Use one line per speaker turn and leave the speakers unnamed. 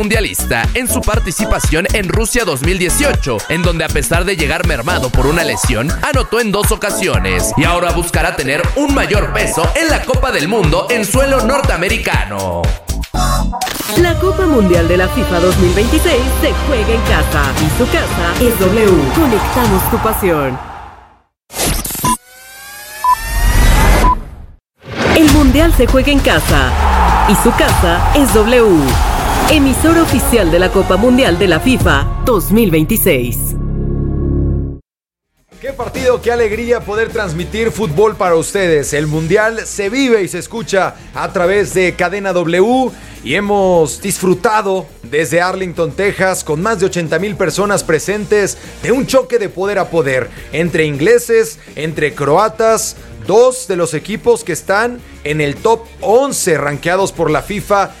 mundialista en su participación en Rusia 2018, en donde a pesar de llegar mermado por una lesión, anotó en 2 ocasiones y ahora buscará tener un mayor peso en la Copa del Mundo en suelo norteamericano.
La Copa Mundial de la FIFA 2026 se juega en casa y su casa es W. Conectamos tu pasión. El Mundial se juega en casa y su casa es W. Emisor oficial de la Copa Mundial de la FIFA 2026.
Qué partido, qué alegría poder transmitir fútbol para ustedes. El Mundial se vive y se escucha a través de Cadena W y hemos disfrutado desde Arlington, Texas, con más de 80,000 personas presentes, de un choque de poder a poder entre ingleses, entre croatas, 2 de los equipos que están en el top 11 rankeados por la FIFA